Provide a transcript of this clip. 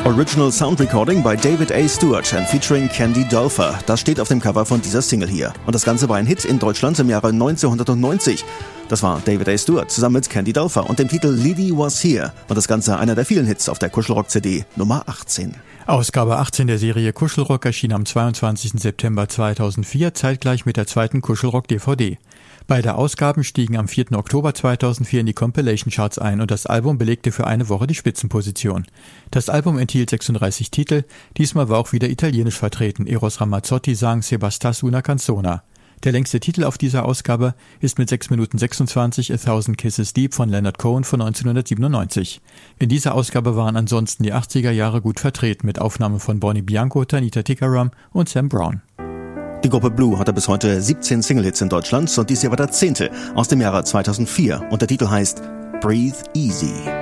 Original Sound Recording by David A. Stewart and featuring Candy Dulfer. Das steht auf dem Cover von dieser Single hier. Und das Ganze war ein Hit in Deutschland im Jahre 1990. Das war David A. Stewart zusammen mit Candy Dulfer und dem Titel Lily Was Here. Und das Ganze einer der vielen Hits auf der Kuschelrock-CD Nummer 18. Ausgabe 18 der Serie Kuschelrock erschien am 22. September 2004, zeitgleich mit der zweiten Kuschelrock-DVD. Beide Ausgaben stiegen am 4. Oktober 2004 in die Compilation-Charts ein und das Album belegte für eine Woche die Spitzenposition. Das Album enthielt 36 Titel, diesmal war auch wieder italienisch vertreten. Eros Ramazzotti sang Se bastasse una canzona. Der längste Titel auf dieser Ausgabe ist mit 6 Minuten 26 A Thousand Kisses Deep von Leonard Cohen von 1997. In dieser Ausgabe waren ansonsten die 80er Jahre gut vertreten mit Aufnahmen von Bonnie Bianco, Tanita Tikaram und Sam Brown. Die Gruppe Blue hatte bis heute 17 Single-Hits in Deutschland und dies hier war der 10. aus dem Jahre 2004 und der Titel heißt Breathe Easy.